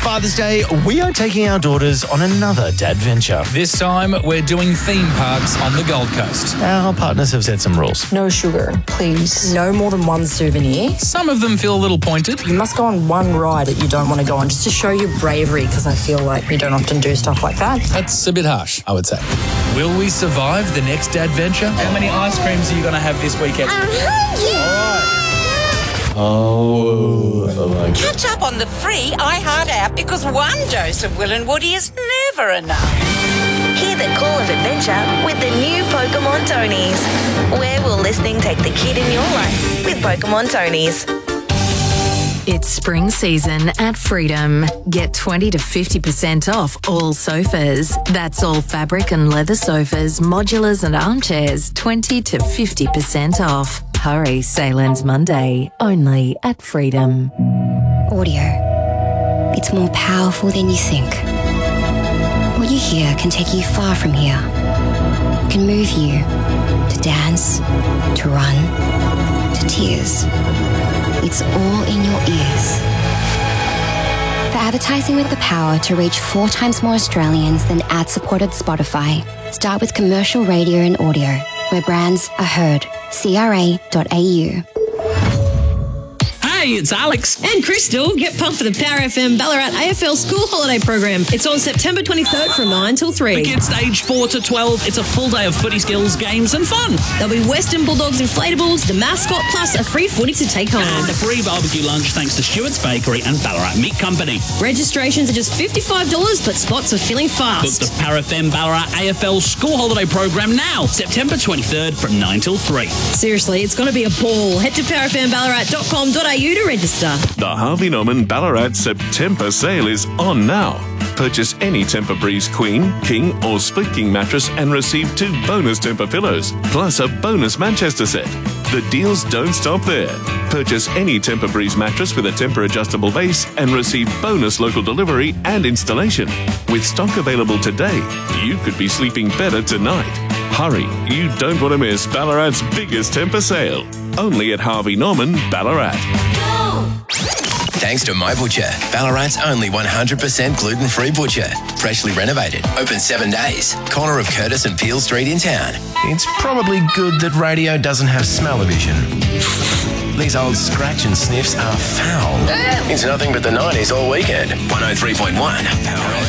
Father's Day, we are taking our daughters on another dadventure. This time, we're doing theme parks on the Gold Coast. Our partners have set some rules. No sugar, please. No more than one souvenir. Some of them feel a little pointed. You must go on one ride that you don't want to go on just to show your bravery, because I feel like you don't often do stuff like that. That's a bit harsh, I would say. Will we survive the next adventure? How many ice creams are you going to have this weekend? 100. Catch up on the free iHeart app, because one dose of Will and Woody is never enough. Hear the call of adventure with the new Pokemon Tonies. Where will listening take the kid in your life with Pokemon Tonies? It's spring season at Freedom. Get 20 to 50% off all sofas. That's all fabric and leather sofas, modulars and armchairs, 20 to 50% off. Hurry, sale ends Monday, only at Freedom. Audio. It's more powerful than you think. What you hear can take you far from here. Can move you to dance, to run, to tears. It's all in your ears. For advertising with the power to reach 4 times more Australians than ad-supported Spotify, start with commercial radio and audio, where brands are heard. CRA.au. Hey, it's Alex. And Crystal. Get pumped for the Power FM Ballarat AFL School Holiday Program. It's on September 23rd from 9 till 3. For kids aged 4 to 12, it's a full day of footy skills, games and fun. There'll be Western Bulldogs inflatables, the mascot, plus a free footy to take home. And a free barbecue lunch thanks to Stewart's Bakery and Ballarat Meat Company. Registrations are just $55, but spots are filling fast. Book the Power FM Ballarat AFL School Holiday Program now, September 23rd from 9 till 3. Seriously, it's going to be a ball. Head to powerfmballarat.com.au to register. The Harvey Norman Ballarat September sale is on now. Purchase any Temper Breeze Queen, King or Split King mattress and receive 2 bonus Temper pillows, plus a bonus Manchester set. The deals don't stop there. Purchase any Temper Breeze mattress with a Temper adjustable base and receive bonus local delivery and installation. With stock available today, you could be sleeping better tonight. Hurry, you don't want to miss Ballarat's biggest Temper sale. Only at Harvey Norman, Ballarat. Thanks to My Butcher, Ballarat's only 100% gluten-free butcher. Freshly renovated, open 7 days. Corner of Curtis and Peel Street in town. It's probably good that radio doesn't have smell-o-vision. These old scratch and sniffs are foul. It's nothing but the 90s all weekend. 103.1 Power FM.